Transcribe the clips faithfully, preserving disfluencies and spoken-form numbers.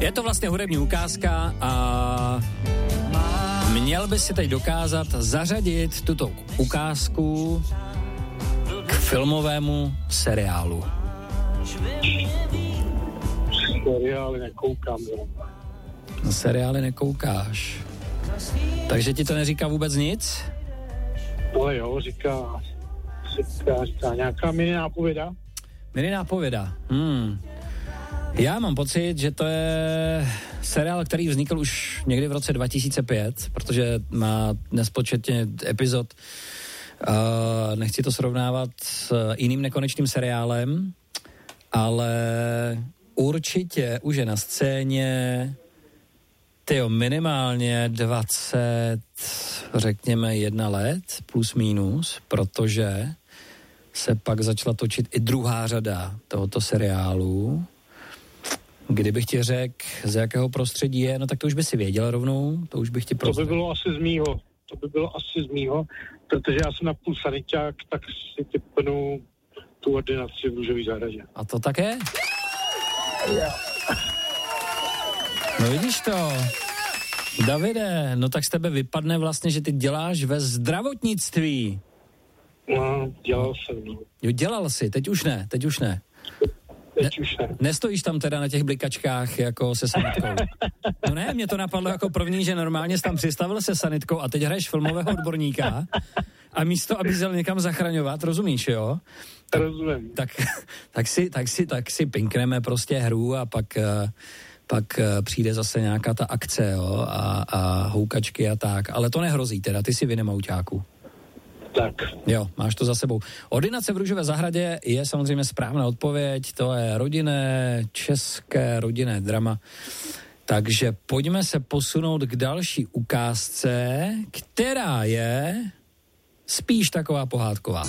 Je to vlastně hudební ukázka a měl by si teď dokázat zařadit tuto ukázku k filmovému seriálu. Seriály nekoukám. Na seriály nekoukáš. Takže ti to neříká vůbec nic? Ale jo, říká, říká, říká nějaká mini nápověda. Mini nápověda. Hmm. Já mám pocit, že to je seriál, který vznikl už někdy v roce dva tisíce pět, protože má nespočetně epizod. Uh, nechci to srovnávat s jiným nekonečným seriálem, ale určitě už je na scéně tyjo, minimálně dvacet, řekněme, jedna let, plus minus, protože se pak začala točit i druhá řada tohoto seriálu. Kdybych ti řekl, z jakého prostředí je, no tak to už by si věděl rovnou, to už bych ti prostě... To by bylo asi z mýho, to by bylo asi z mýho, protože já jsem na půl saniťák, tak si typnu tu ordinaci v Růžové zahradě. A to tak je? Yeah. No vidíš to, Davide, no tak z tebe vypadne vlastně, že ty děláš ve zdravotnictví. No, dělal jsem. Jo, dělal jsi, teď už ne, teď už ne. Teď ne, už ne. Nestojíš tam teda na těch blikačkách jako se sanitkou. No ne, mě to napadlo jako první, že normálně jsi tam přistavil se sanitkou a teď hraješ filmového odborníka a místo, aby jel někam zachraňovat, rozumíš, jo? Tak, Rozumím. Tak, tak, si, tak, si, tak si pinkneme prostě hru a pak... pak přijde zase nějaká ta akce, jo, a, a houkačky a tak, ale to nehrozí teda, ty si vynemouťáku. Tak. Jo, máš to za sebou. Ordinace v Růžové zahradě je samozřejmě správná odpověď, to je rodinné, české rodinné drama. Takže pojďme se posunout k další ukázce, která je spíš taková pohádková.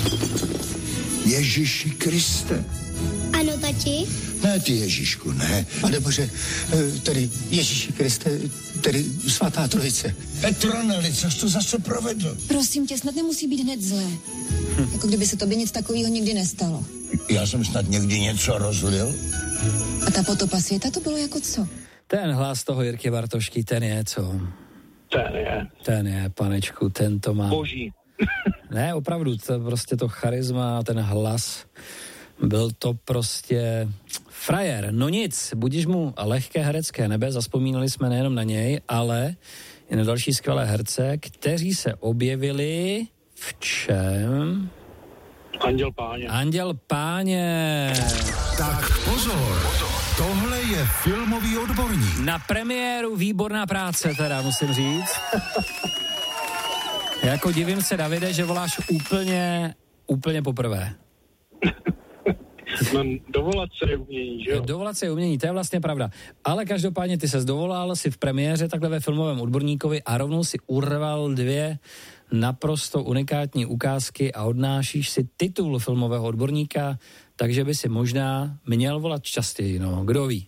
Ježíši Kriste. Ano, tati? Ne, ty Ježíšku, ne. Anebože, tedy Ježíši Kriste, tedy svatá trojice. Petroneli, což to zase provedl? Prosím tě, snad nemusí být hned zlé. Hm. Jako kdyby se tobě nic takového nikdy nestalo. Já jsem snad někdy něco rozlil? A ta potopa světa, to bylo jako co? Ten hlas toho Jirky Bartošky, ten je co? Ten je. Ten je, panečku, ten to má. Boží. Ne, opravdu, to prostě to charisma, ten hlas, byl to prostě frajer. No nic, budíš mu lehké herecké nebe, zazpomínali jsme nejenom na něj, ale i na další skvělé herce, kteří se objevili v čem? Anděl Páně. Anděl Páně. Tak pozor, tohle je filmový odborník. Na premiéru výborná práce teda, musím říct. Jako divím se, Davide, že voláš úplně, úplně poprvé. No, dovolat se je umění, že jo? Dovolat se je umění, to je vlastně pravda. Ale každopádně ty ses dovolal, si v premiéře takhle ve filmovém odborníkovi a rovnou si urval dvě naprosto unikátní ukázky a odnášíš si titul filmového odborníka, takže by si možná měl volat častěji, no, kdo ví.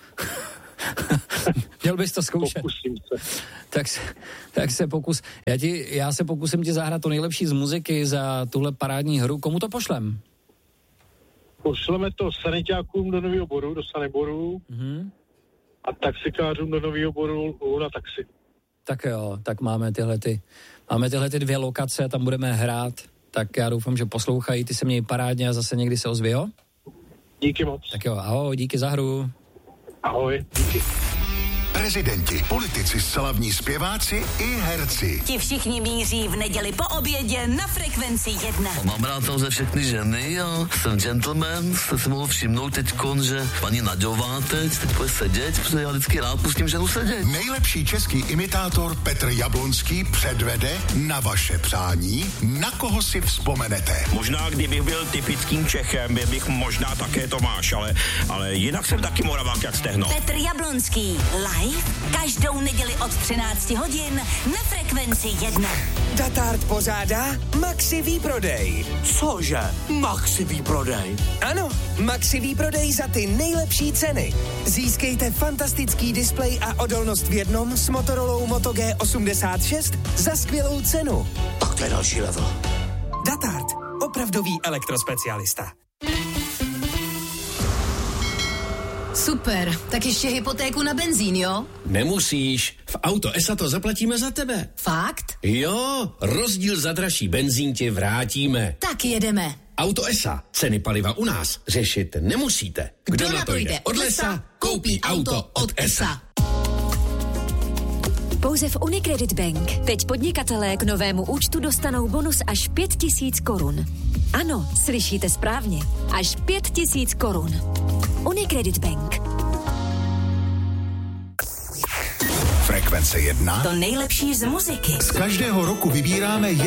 Měl bys to zkoušet. Pokusím se. Tak se, tak se pokus. Já, ti, já se pokusím ti zahrát to nejlepší z muziky za tuhle parádní hru. Komu to pošlem? Pošleme to saniťákům do Nového Boru, do Saniboru Mm-hmm. a taxikářům do Nového Boru na taxi. Tak jo, tak máme tyhle ty, máme tyhle ty dvě lokace, tam budeme hrát, tak já doufám, že poslouchají, ty se mějí parádně a zase někdy se ozví, jo? Díky moc. Tak jo, ahoj, díky za hru. Ahoj, díky. Prezidenti, politici, slavní zpěváci i herci. Ti všichni míří v neděli po obědě na Frekvenci jedna. Mám rád samozřejmě všechny ženy a jsem gentleman. Jste si mohl všimnout teďkon, že paní Naďová teď, teď bude sedět, protože já vždycky rád pustím ženu sedět. Nejlepší český imitátor Petr Jablonský předvede na vaše přání, na koho si vzpomenete. Možná, kdybych byl typickým Čechem, bych možná také Tomáš, ale, ale jinak jsem taky Moravák jak stehno. Petr Jablonský, live každou neděli od třinácti hodin na Frekvenci jedna. Datard pořádá Maxi výprodej. Cože? Maxi výprodej? Ano, Maxi výprodej za ty nejlepší ceny. Získejte fantastický displej a odolnost v jednom s Motorolou Moto G osmdesát šest za skvělou cenu. Tak to je další level. Datard, opravdový elektrospecialista. Super, tak ještě hypotéku na benzín, jo? Nemusíš, v Auto ESA to zaplatíme za tebe. Fakt? Jo, rozdíl za dražší benzín ti vrátíme. Tak jedeme. Auto ESA, ceny paliva u nás řešit nemusíte. Kdo, Kdo na to jde od lesa, koupí auto od ESA. Pouze v Unicredit Bank. Teď podnikatelé k novému účtu dostanou bonus až pět tisíc korun. Ano, slyšíte správně. Až pět tisíc korun. Unicredit Bank. Frekvence jedna. To nejlepší z muziky. Z každého roku vybíráme